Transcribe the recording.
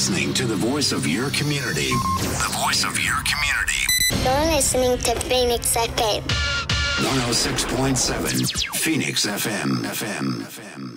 listening to the voice of your community. The voice of your community. You're listening to Phoenix FM. 106.7 Phoenix FM.